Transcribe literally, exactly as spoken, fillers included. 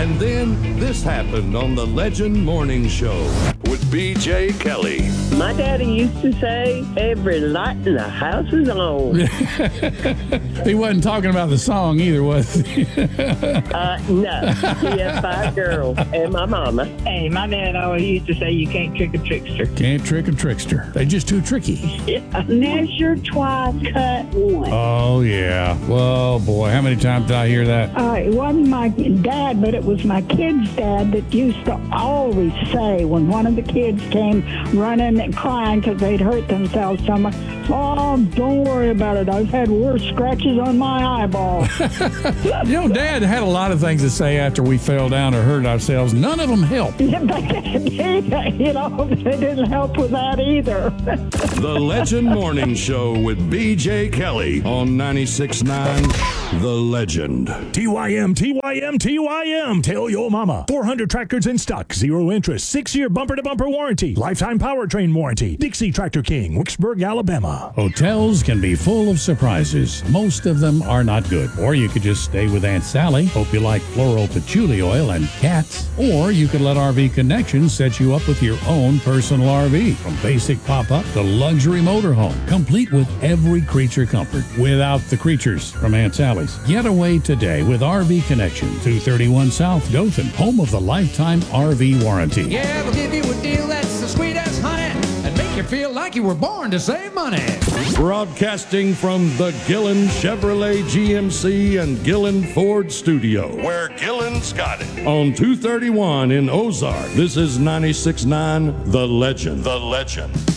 And then this happened on the Legend Morning Show with B J Kelly. My daddy used to say, every light in the house is on. He wasn't talking about the song either, was he? uh, no. He had five girls and my mama. Hey, my dad always used to say you can't trick a trickster. Can't trick a trickster. They're just too tricky. Yeah. Measure twice, cut once. Oh, yeah. Well, boy, how many times did I hear that? Uh, it wasn't my dad, but it was my kid's dad that used to always say when one of the kids came running and crying because they'd hurt themselves so much, oh, don't worry about it. I've had worse scratches on my eyeball. You know, Dad had a lot of things to say after we fell down or hurt ourselves. None of them helped. you know, they didn't help with that either. The Legend Morning Show with B J Kelly on ninety-six point nine The Legend. T Y M, T Y M, T Y M. Tell your mama. four hundred tractors in stock, zero interest, six-year bumper-to-bumper warranty, lifetime powertrain warranty. Dixie Tractor King, Wicksburg, Alabama. Hotels can be full of surprises. Most of them are not good. Or you could just stay with Aunt Sally. Hope you like floral patchouli oil and cats. Or you could let R V Connection set you up with your own personal R V. From basic pop-up to luxury motorhome. Complete with every creature comfort. Without the creatures from Aunt Sally's. Get away today with R V Connection. two thirty-one South Dothan. Home of the lifetime R V warranty. Yeah, they'll give you a deal that's the sweet as honey and make you feel like you were born to save money. Broadcasting from the Gillen Chevrolet G M C and Gillen Ford studio, where Gillen's got it. On two thirty-one in Ozark, this is ninety-six point nine The Legend. The Legend.